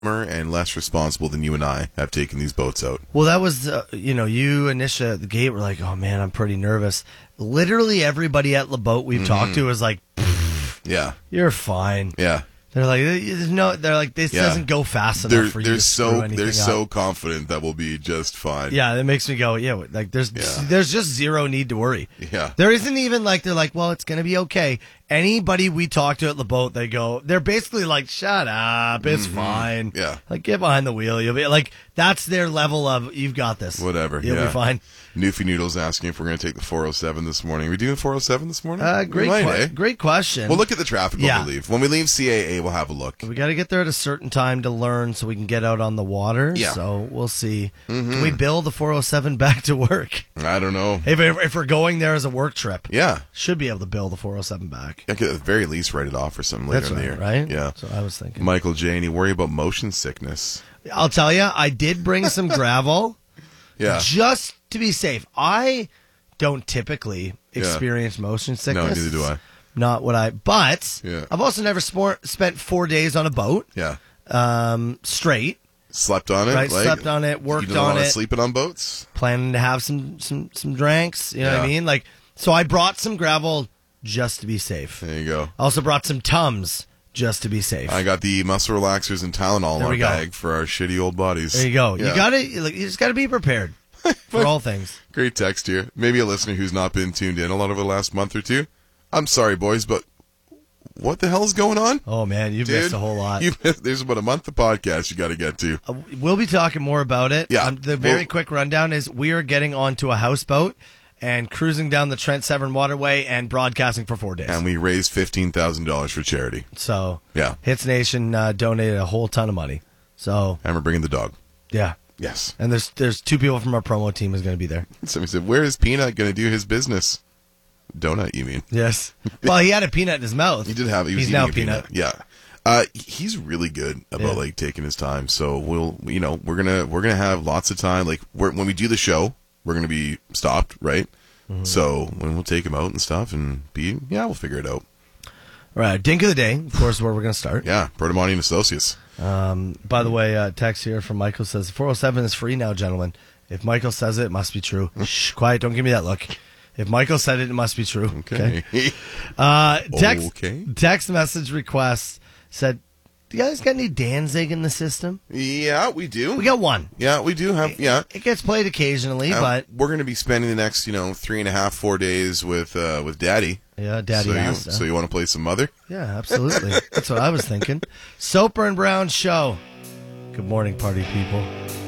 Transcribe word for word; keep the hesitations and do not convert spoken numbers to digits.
and less responsible than you and I have taken these boats out. Well, that was, uh, you know, you initially at the gate were like, oh man, I'm pretty nervous. Literally everybody at the boat we've mm-hmm. talked to is like, yeah, you're fine. Yeah. They're like, no, they're like, this yeah. doesn't go fast enough they're, for you they're to so, screw anything They're up. so confident that we'll be just fine. Yeah, that makes me go, yeah, like there's yeah. there's just zero need to worry. Yeah. There isn't even like, they're like, well, it's going to be okay. Anybody we talk to at the boat, they go, they're basically like, shut up, it's mm-hmm. fine. Yeah. Like, get behind the wheel. You'll be like, that's their level of, you've got this. Whatever. You'll yeah. be fine. Newfie Noodle's asking if we're going to take the four oh seven this morning. Are we doing four oh seven this morning? Uh, great, might, que- eh? great question. We'll look at the traffic yeah. when we leave. When we leave C A A, we'll have a look. We got to get there at a certain time to learn so we can get out on the water. Yeah. So we'll see. Mm-hmm. Can we bill the four oh seven back to work? I don't know. If, if we're going there as a work trip. Yeah. Should be able to bill the four oh seven back. I could at the very least write it off for something later That's in right, the year. right? Yeah. That's what I was thinking. Michael J, and you worry about motion sickness. I'll tell you, I did bring some gravel. Yeah. Just to be safe. I don't typically experience yeah. motion sickness. No, neither do I. Not what I, but yeah. I've also never sport, spent four days on a boat. Yeah. Um, straight. Slept on it. Right, like, slept on it, worked you don't on want it. Sleeping on boats. Planning to have some, some, some drinks. You know yeah. what I mean? Like, so I brought some gravel just to be safe. There you go. I also brought some Tums just to be safe. I got the muscle relaxers and Tylenol in our go. bag for our shitty old bodies. There you go. Yeah. You got to, you just got to be prepared for all things. Great text here. Maybe a listener who's not been tuned in a lot over the last month or two. I'm sorry, boys, but what the hell's going on? Oh, man, you've Dude, missed a whole lot. You've missed, there's about a month of podcast you got to get to. Uh, we'll be talking more about it. Yeah. Um, the very well, quick rundown is we are getting onto a houseboat and cruising down the Trent Severn Waterway and broadcasting for four days. And we raised fifteen thousand dollars for charity. So, yeah. Hits Nation uh, donated a whole ton of money. So, and we're bringing the dog. Yeah. Yes. And there's there's two people from our promo team is going to be there. Somebody said, where is Peanut going to do his business? Donut, you mean? Yes. Well, he had a peanut in his mouth. He did have. He was He's eating now a peanut. peanut. Yeah. Uh, he's really good about yeah. like taking his time. So we'll, you know, we're gonna we're gonna have lots of time. Like we're, when we do the show, we're gonna be stopped, right? Mm-hmm. So when we'll take him out and stuff, and be yeah, we'll figure it out. All right, Dink of the Day, of course, where we're gonna start. Yeah, Bertamani and Associates. Um, by the way, uh, text here from Michael says four oh seven is free now, gentlemen. If Michael says it, it must be true. Shh, quiet, don't give me that look. If Michael said it, it must be true. Okay. okay? Uh, text, okay. text message request said, do you guys got any Danzig in the system? Yeah, we do. We got one. Yeah, we do have, yeah. It, it gets played occasionally, uh, but... We're going to be spending the next, you know, three and a half, four days with uh, with Daddy. Yeah, Daddy so asked. You, so you want to play some Mother? Yeah, absolutely. That's what I was thinking. Soper and Brown Show. Good morning, party people.